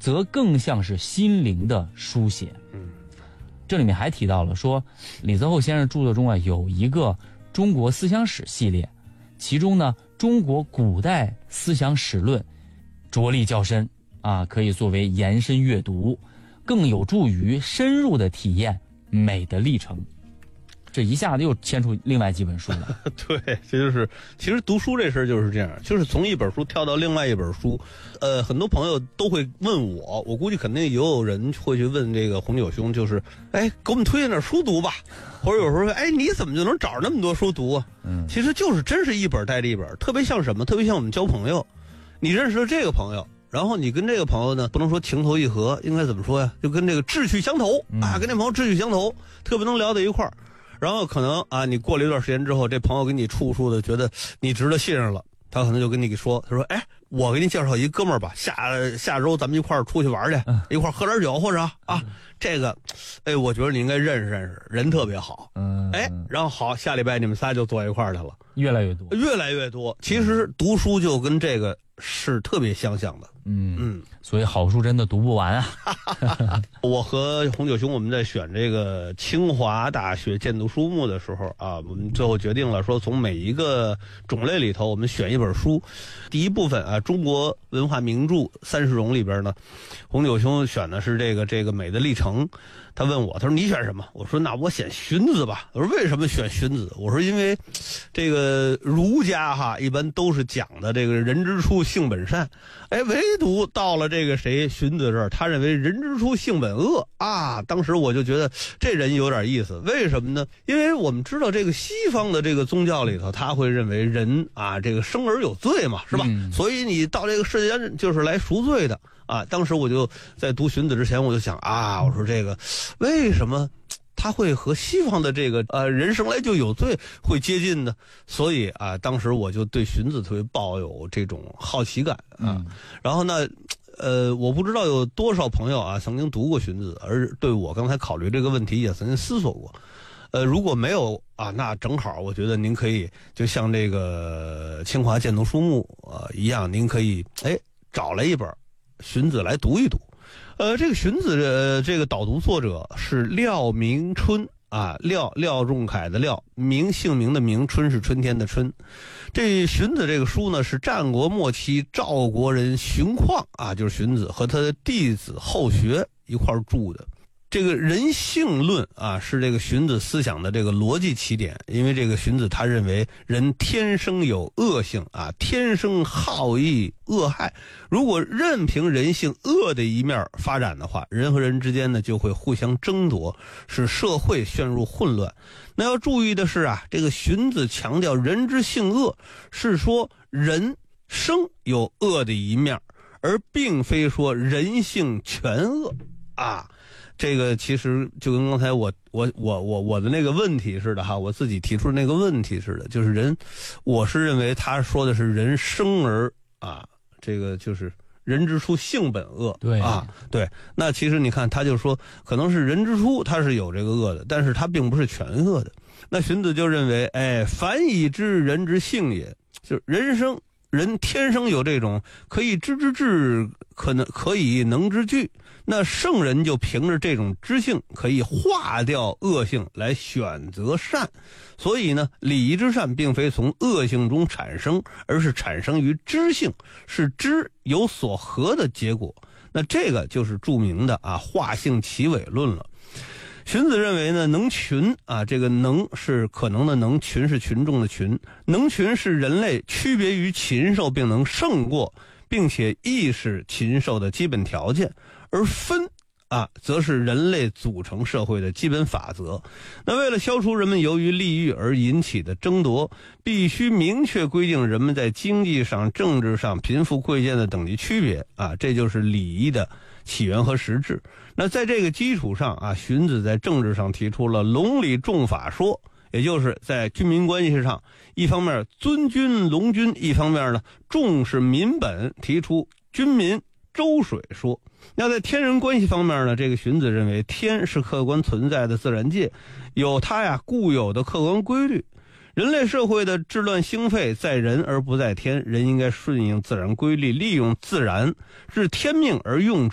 则更像是心灵的书写。这里面还提到了说，李泽厚先生著作中啊有一个中国思想史系列，其中呢中国古代思想史论着力较深啊，可以作为延伸阅读，更有助于深入的体验美的历程。这一下子又牵出另外几本书了。 对，这就是其实读书这事儿就是这样，就是从一本书跳到另外一本书。很多朋友都会问我估计肯定也有人会去问这个红九兄，就是给我们推荐点书读吧，或者有时候你怎么就能找着那么多书读啊？其实就是真是一本带着一本，特别像什么？特别像我们交朋友，你认识了这个朋友，然后你跟这个朋友呢，不能说情投意合，应该怎么说呀？就跟这个志趣相投啊，跟这朋友志趣相投，特别能聊到一块儿。然后可能你过了一段时间之后，这朋友给你处的觉得你值得信任了，他可能就跟你说，他说我给你介绍一哥们儿吧，下周咱们一块儿出去玩去，一块儿喝点酒，或者这个我觉得你应该认识认识，人特别好。然后好，下礼拜你们仨就坐一块儿去了， 越来越多。其实读书就跟这个是特别相像的。 所以好书真的读不完啊。 我和红九兄我们在选这个清华大学荐读书目的时候我们最后决定了说，从每一个种类里头我们选一本书。第一部分中国文化名著30种里边呢，红九兄选的是这个美的历程。他问我，他说你选什么？我说那我选荀子吧。我说为什么选荀子？我说因为这个儒家一般都是讲的这个人之初性本善，唯独到了这个荀子这儿，他认为人之初性本恶啊。当时我就觉得这人有点意思，为什么呢？因为我们知道这个西方的这个宗教里头，他会认为人这个生而有罪嘛，是吧？所以你到这个世界上就是来赎罪的。当时我就在读荀子之前，我就想我说这个为什么他会和西方的这个人生来就有罪会接近呢？所以当时我就对荀子特别抱有这种好奇感然后呢我不知道有多少朋友曾经读过荀子，而对我刚才考虑这个问题也曾经思索过。如果没有那正好我觉得您可以就像这个清华荐读书目一样，您可以找来一本荀子来读一读。这个荀子这个导读作者是廖明春廖仲恺的廖，明姓名的明，春是春天的春。这荀子这个书呢，是战国末期赵国人荀况就是荀子和他的弟子后学一块著的。这个人性论是这个荀子思想的这个逻辑起点。因为这个荀子他认为人天生有恶性天生好逸恶害，如果任凭人性恶的一面发展的话，人和人之间呢就会互相争夺，使社会陷入混乱。那要注意的是这个荀子强调人之性恶，是说人生有恶的一面，而并非说人性全恶这个其实就跟刚才我的那个问题似的我自己提出的那个问题似的，就是人，我是认为他说的是人生而这个就是人之初性本恶。对，那其实你看他就说可能是人之初他是有这个恶的，但是他并不是全恶的。那荀子就认为凡以知人之性也，就是人天生有这种可以知之智，可以能之具。那圣人就凭着这种知性可以化掉恶性来选择善。所以呢，礼之善并非从恶性中产生，而是产生于知性，是知有所合的结果。那这个就是著名的化性其伪论了。荀子认为呢，能群这个能是可能的能，群是群众的群，能群是人类区别于禽兽并能胜过并且意识禽兽的基本条件，而分则是人类组成社会的基本法则。那为了消除人们由于利欲而引起的争夺，必须明确规定人们在经济上、政治上贫富贵贱的等级区别这就是礼仪的起源和实质。那在这个基础上荀子在政治上提出了隆理重法说，也就是在军民关系上，一方面尊君隆君，一方面呢重视民本，提出君民周水说。那在天人关系方面呢，这个荀子认为天是客观存在的自然界，有它固有的客观规律。人类社会的治乱兴废在人而不在天，人应该顺应自然规律，利用自然，是天命而用